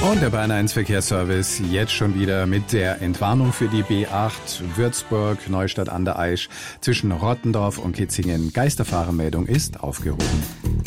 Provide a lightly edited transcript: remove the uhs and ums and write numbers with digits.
Und der Bayern 1 Verkehrsservice jetzt schon wieder mit der Entwarnung für die B8 Würzburg, Neustadt an der Aisch zwischen Rottendorf und Kitzingen. Geisterfahrermeldung ist aufgehoben.